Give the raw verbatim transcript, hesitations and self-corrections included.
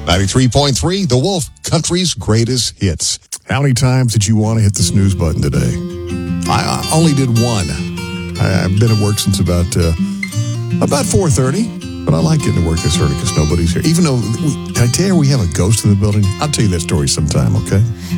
ninety-three point three, The Wolf, country's greatest hits. How many times did you want to hit the snooze button today? I uh, only did one. I, I've been at work since about uh, about four thirty, but I like getting to work this early because nobody's here. Even though, we, did I tell you we have a ghost in the building? I'll tell you that story sometime, okay?